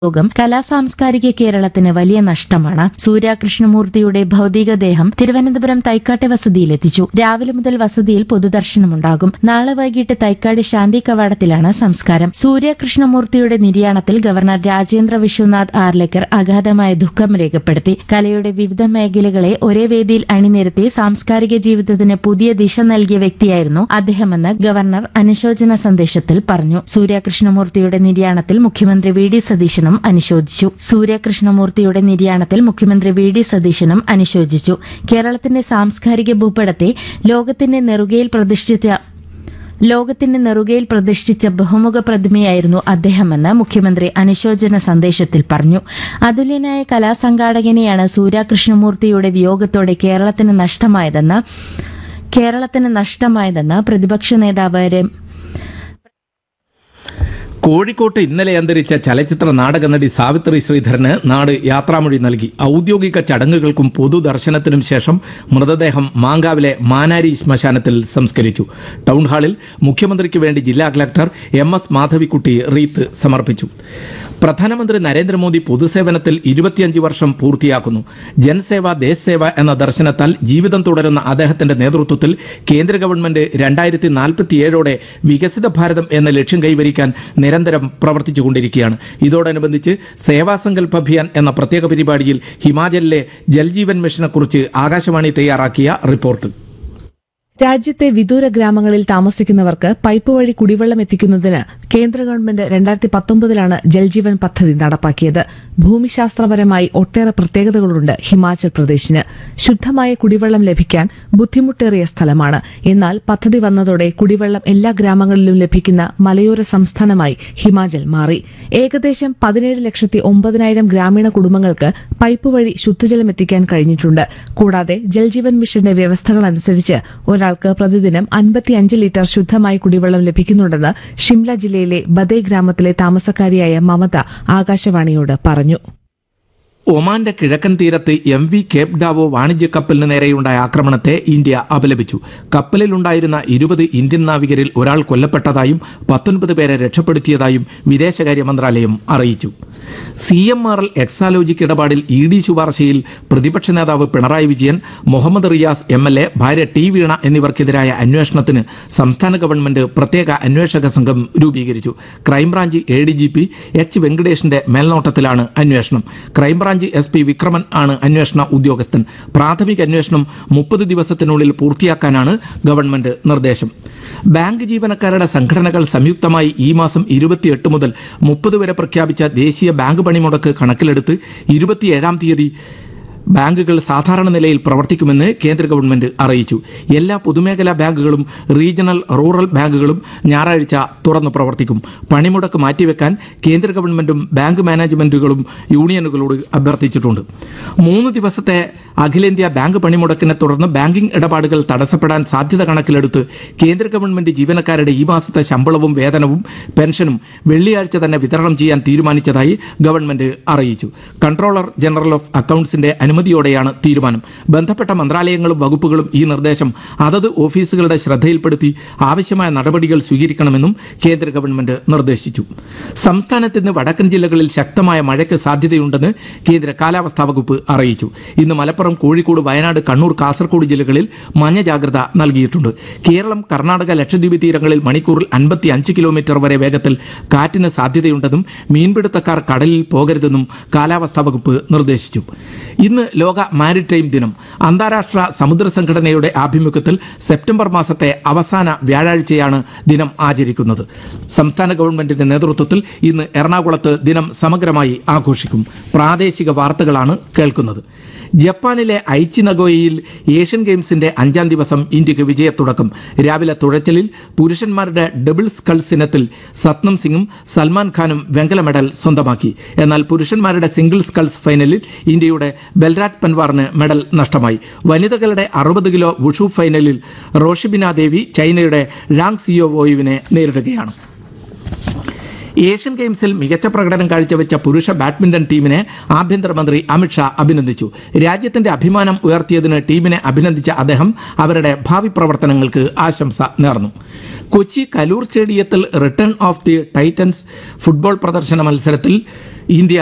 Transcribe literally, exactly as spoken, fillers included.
യോഗം കലാസാംസ്കാരിക കേരളത്തിന് വലിയ നഷ്ടമാണ്. സൂര്യ കൃഷ്ണമൂർത്തിയുടെ ഭൗതികദേഹം തിരുവനന്തപുരം തൈക്കാട്ടെ വസതിയിലെത്തിച്ചു. രാവിലെ മുതൽ വസതിയിൽ പൊതുദർശനമുണ്ടാകും. നാളെ വൈകിട്ട് തൈക്കാട് ശാന്തി കവാടത്തിലാണ് സംസ്കാരം. സൂര്യ കൃഷ്ണമൂർത്തിയുടെ നിര്യാണത്തിൽ ഗവർണർ രാജേന്ദ്ര വിശ്വനാഥ് ആർലേക്കർ അഗാധമായ ദുഃഖം രേഖപ്പെടുത്തി. കലയുടെ വിവിധ മേഖലകളെ ഒരേ വേദിയിൽ അണിനിരത്തി സാംസ്കാരിക ജീവിതത്തിന് പുതിയ ദിശ നൽകിയ വ്യക്തിയായിരുന്നു അദ്ദേഹമെന്ന് ഗവർണർ അനുശോചന സന്ദേശത്തിൽ പറഞ്ഞു. സൂര്യ കൃഷ്ണമൂർത്തിയുടെ നിര്യാണത്തിൽ മുഖ്യമന്ത്രി വി ഡി സതീശനും അനുശോചിച്ചു. സൂര്യ കൃഷ്ണമൂർത്തിയുടെ നിര്യാണത്തിൽ മുഖ്യമന്ത്രി വി ഡി സതീശനും അനുശോചിച്ചു. കേരളത്തിന്റെ സാംസ്കാരിക ഭൂപടത്തെ ലോകത്തിന്റെ നെറുകയിൽ പ്രതിഷ്ഠിച്ച ലോകത്തിന്റെ നെറുകയിൽ പ്രതിഷ്ഠിച്ച ബഹുമുഖ പ്രതിമയായിരുന്നു അദ്ദേഹമെന്ന് മുഖ്യമന്ത്രി അനുശോചന സന്ദേശത്തിൽ പറഞ്ഞു. അതുല്യനായ കലാസംഘാടകനെയാണ് സൂര്യ കൃഷ്ണമൂർത്തിയുടെ വിയോഗത്തോടെ കേരളത്തിന് നഷ്ടമായതെന്ന് കേരളത്തിന് നഷ്ടമായതെന്ന് പ്രതിപക്ഷ നേതാവ് രമ കോഴിക്കോട്ട് ഇന്നലെ അന്തരിച്ച ചലച്ചിത്ര നാടക നടി സാവിത്രി ശ്രീധരന് നാട് യാത്രാമൊഴി നൽകി. ഔദ്യോഗിക ചടങ്ങുകൾക്കും പൊതുദർശനത്തിനും ശേഷം മൃതദേഹം മാങ്കാവിലെ മാനാരി ശ്മശാനത്തിൽ സംസ്കരിച്ചു. ടൗൺഹാളിൽ മുഖ്യമന്ത്രിക്ക് വേണ്ടി ജില്ലാ collector M S Madhavikutty wreath സമർപ്പിച്ചു. പ്രധാനമന്ത്രി നരേന്ദ്രമോദി പൊതുസേവനത്തിൽ ഇരുപത്തിയഞ്ച് വർഷം പൂർത്തിയാക്കുന്നു. ജൻസേവ ദേശ് സേവ എന്ന ദർശനത്താൽ ജീവിതം തുടരുന്ന അദ്ദേഹത്തിന്റെ നേതൃത്വത്തിൽ കേന്ദ്ര ഗവൺമെന്റ് രണ്ടായിരത്തി നാൽപ്പത്തിയേഴോടെ വികസിത ഭാരതം എന്ന ലക്ഷ്യം കൈവരിക്കാൻ നിരന്തരം പ്രവർത്തിച്ചുകൊണ്ടിരിക്കുകയാണ്. ഇതോടനുബന്ധിച്ച് സേവാസങ്കൽപ് അഭിയാൻ എന്ന പ്രത്യേക പരിപാടിയിൽ ഹിമാചലിലെ ജൽജീവൻ മിഷനെക്കുറിച്ച് ആകാശവാണി തയ്യാറാക്കിയ റിപ്പോർട്ട്. രാജ്യത്തെ വിദൂര ഗ്രാമങ്ങളിൽ താമസിക്കുന്നവർക്ക് പൈപ്പ് വഴി കുടിവെള്ളം എത്തിക്കുന്നതിന് കേന്ദ്ര ഗവൺമെന്റ് രണ്ടായിരത്തി പത്തൊമ്പതിലാണ് ജൽജീവൻ പദ്ധതി നടപ്പാക്കിയത്. ഭൂമിശാസ്ത്രപരമായി ഒട്ടേറെ പ്രത്യേകതകളുണ്ട് ഹിമാചൽ പ്രദേശിന്. ശുദ്ധമായ കുടിവെള്ളം ലഭിക്കാൻ ബുദ്ധിമുട്ടേറിയ സ്ഥലമാണ്. എന്നാൽ പദ്ധതി വന്നതോടെ കുടിവെള്ളം എല്ലാ ഗ്രാമങ്ങളിലും ലഭിക്കുന്ന മലയോര സംസ്ഥാനമായി ഹിമാചൽ മാറി. ഏകദേശം പതിനേഴ് ലക്ഷത്തി ഒമ്പതിനായിരം ഗ്രാമീണ കുടുംബങ്ങൾക്ക് പൈപ്പ് വഴി ശുദ്ധജലം എത്തിക്കാൻ കഴിഞ്ഞിട്ടുണ്ട്. കൂടാതെ ജൽജീവൻ മിഷന്റെ വ്യവസ്ഥകളനുസരിച്ച് ഒരാൾക്ക് പ്രതിദിനം അൻപത്തിയഞ്ച് ലിറ്റർ ശുദ്ധമായ കുടിവെള്ളം ലഭിക്കുന്നുണ്ടെന്ന് ഷിംല ജില്ലയിലെ ബദേ ഗ്രാമത്തിലെ താമസക്കാരിയായ മമത ആകാശവാണിയോട് പറഞ്ഞു. ഒമാന്റെ കിഴക്കൻ തീരത്ത് എം വി കേപ്പ് ഡാവോ വാണിജ്യ കപ്പലിന് നേരെയുണ്ടായ ആക്രമണത്തെ ഇന്ത്യ അപലപിച്ചു. കപ്പലിലുണ്ടായിരുന്ന ഇരുപത് ഇന്ത്യൻ നാവികരിൽ ഒരാൾ കൊല്ലപ്പെട്ടതായും പത്തൊൻപത് പേരെ രക്ഷപ്പെടുത്തിയതായും വിദേശകാര്യ മന്ത്രാലയം അറിയിച്ചു. C M R L Exalogic ഇടപാടിൽ ഇ ഡി ശുപാർശയിൽ പ്രതിപക്ഷ നേതാവ് Pinarayi Vijayan, Muhammad Riyas M L A, ഭാര്യ ടി വീണ എന്നിവർക്കെതിരായ അന്വേഷണത്തിന് സംസ്ഥാന ഗവൺമെന്റ് പ്രത്യേക അന്വേഷക സംഘം രൂപീകരിച്ചു. Crime branch A D G P H വെങ്കടേഷിന്റെ മേൽനോട്ടത്തിലാണ് അന്വേഷണം. ക്രൈംബ്രാഞ്ച് എസ് പി വിക്രമൻ ആണ് അന്വേഷണ ഉദ്യോഗസ്ഥൻ. പ്രാഥമിക അന്വേഷണം മുപ്പത് ദിവസത്തിനുള്ളിൽ പൂർത്തിയാക്കാനാണ് ഗവൺമെന്റ് നിർദ്ദേശം. ബാങ്ക് ജീവനക്കാരുടെ സംഘടനകൾ സംയുക്തമായി ഈ മാസം ഇരുപത്തിയെട്ട് മുതൽ മുപ്പത് വരെ പ്രഖ്യാപിച്ച ദേശീയ ബാങ്ക് പണിമുടക്ക് കണക്കിലെടുത്ത് ഇരുപത്തിയേഴാം തീയതി ബാങ്കുകൾ സാധാരണ നിലയിൽ പ്രവർത്തിക്കുമെന്ന് കേന്ദ്ര ഗവൺമെന്റ് അറിയിച്ചു. എല്ലാ പൊതുമേഖലാ ബാങ്കുകളും റീജിയണൽ റൂറൽ ബാങ്കുകളും ഞായറാഴ്ച തുറന്നു പ്രവർത്തിക്കും. പണിമുടക്ക് മാറ്റിവെക്കാൻ കേന്ദ്ര ഗവൺമെന്റും ബാങ്ക് മാനേജ്മെന്റുകളും യൂണിയനുകളോട് അഭ്യർത്ഥിച്ചിട്ടുണ്ട്. മൂന്ന് ദിവസത്തെ അഖിലേന്ത്യാ ബാങ്ക് പണിമുടക്കിനെ തുടർന്ന് ബാങ്കിംഗ് ഇടപാടുകൾ തടസ്സപ്പെടാൻ സാധ്യത കണക്കിലെടുത്ത് കേന്ദ്ര ഗവൺമെന്റ് ജീവനക്കാരുടെ ഈ മാസത്തെ ശമ്പളവും വേതനവും പെൻഷനും വെള്ളിയാഴ്ച തന്നെ വിതരണം ചെയ്യാൻ തീരുമാനിച്ചതായി ഗവൺമെന്റ് അറിയിച്ചു. കൺട്രോളർ ജനറൽ ഓഫ് അക്കൌണ്ട്സിന്റെ അനുമതിയോടെയാണ് തീരുമാനം. ബന്ധപ്പെട്ട മന്ത്രാലയങ്ങളും വകുപ്പുകളും ഈ നിർദ്ദേശം അതത് ഓഫീസുകളുടെ ശ്രദ്ധയിൽപ്പെടുത്തി ആവശ്യമായ നടപടികൾ സ്വീകരിക്കണമെന്നും കേന്ദ്ര ഗവൺമെന്റ് നിർദ്ദേശിച്ചു. സംസ്ഥാനത്ത് ഇന്ന് വടക്കൻ ജില്ലകളിൽ ശക്തമായ മഴയ്ക്ക് സാധ്യതയുണ്ടെന്ന് കേന്ദ്ര കാലാവസ്ഥാ വകുപ്പ് അറിയിച്ചു. ഇന്ന് മലപ്പുറം, കോഴിക്കോട്, വയനാട്, കണ്ണൂർ, കാസർഗോഡ് ജില്ലകളിൽ മഞ്ഞ ജാഗ്രത നൽകിയിട്ടുണ്ട്. കേരളം, കർണാടക, ലക്ഷദ്വീപ് തീരങ്ങളിൽ മണിക്കൂറിൽ അൻപത്തി അഞ്ച് കിലോമീറ്റർ വരെ വേഗത്തിൽ കാറ്റിന് സാധ്യതയുണ്ടെന്നും മീൻപിടുത്തക്കാർ കടലിൽ പോകരുതെന്നും കാലാവസ്ഥാ വകുപ്പ് നിർദ്ദേശിച്ചു. ഇന്ന് ലോക മാരിടൈം ദിനം. അന്താരാഷ്ട്ര സമുദ്ര സംഘടനയുടെ ആഭിമുഖ്യത്തിൽ സെപ്റ്റംബർ മാസത്തെ അവസാന വ്യാഴാഴ്ചയാണ് ദിനം ആചരിക്കുന്നത്. സംസ്ഥാന ഗവൺമെന്റിന്റെ നേതൃത്വത്തിൽ ഇന്ന് എറണാകുളത്ത് ദിനം സമഗ്രമായി ആഘോഷിക്കും. പ്രാദേശിക വാർത്തകളാണ് കേൾക്കുന്നത്. ജപ്പാനിലെ ഐച്ചി നഗോയയിൽ ഏഷ്യൻ ഗെയിംസിന്റെ അഞ്ചാം ദിവസം ഇന്ത്യക്ക് വിജയത്തുടക്കം. രാവിലെ തുഴച്ചിലിൽ പുരുഷന്മാരുടെ ഡബിൾ സ്കൾസ് ഇനത്തിൽ സത്നം സിംഗും സൽമാൻ ഖാനും വെങ്കല മെഡൽ സ്വന്തമാക്കി. എന്നാൽ പുരുഷന്മാരുടെ സിംഗിൾ സ്കൾസ് ഫൈനലിൽ ഇന്ത്യയുടെ ബൽരാജ് പൻവാറിന് മെഡൽ നഷ്ടമായി. വനിതകളുടെ അറുപത് കിലോ വുഷു ഫൈനലിൽ റോഷിബിന ദേവി ചൈനയുടെ ഴാങ് സിയോവോയുവിനെ നേരിടുകയാണ്. ഏഷ്യൻ ഗെയിംസിൽ മികച്ച പ്രകടനം കാഴ്ചവെച്ച പുരുഷ ബാഡ്മിന്റൺ ടീമിനെ ആഭ്യന്തരമന്ത്രി അമിത്ഷാ അഭിനന്ദിച്ചു. രാജ്യത്തിന്റെ അഭിമാനം ഉയർത്തിയതിന് ടീമിനെ അഭിനന്ദിച്ച അദ്ദേഹം അവരുടെ ഭാവി പ്രവർത്തനങ്ങൾക്ക് ആശംസ നേർന്നു. കൊച്ചി കലൂർ സ്റ്റേഡിയത്തിൽ return of the Titans football പ്രദർശന മത്സരത്തിൽ ഇന്ത്യ